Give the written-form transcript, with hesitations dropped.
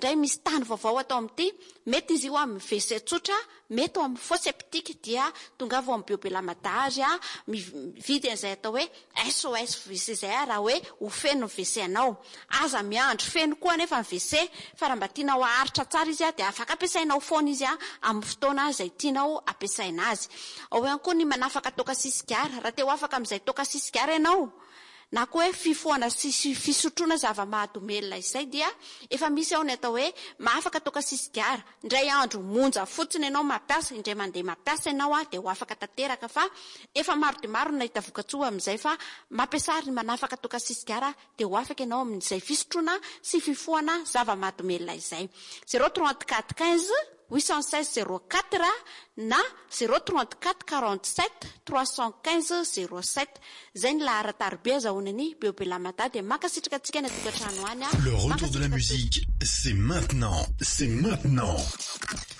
ndray misy tany vaovao atao amin'ity mety izy io amin'ny WC tsotra mety amin'ny fosse septique dia tonga vo amin'ny biobelamadazy mividy an'izay atao hoe SOS WC zay raha hoe ho feno WC anao aza miandro feno koa nefa ny WC fa raha mba tianao aharitra tsara izy dia afaka ampiasainao foana izy amin'ny fotoana izay tianao ampiasaina azy. Ao ihany koa ny manafaka toka sisigara raha te ho afaka amin'izay toka sisigara ianao na koa hoe fifohana sy fisotroana zava-mahadomelina izay dia efa misy ao ny atao hoe mahafaka toka sisigara indray andro monja fotsiny ianao mampiasa indray mandeha mampiasa ianao dia ho afaka tanteraka fa efa maro dia maro nahita vokatsoa amin'izay fa mampiasa ny manafaka toka sisigara dia ho afaka ianao amin'izay fisotroana sy fifohana zava-mahadomelina izay. 034 15 816 04 na 034 47 315 07 zay ny laharatarbe azahonany Biobelamada dia makasitraka antsika ny tokantrano any. Le retour de la musique, c'est maintenant, c'est maintenant.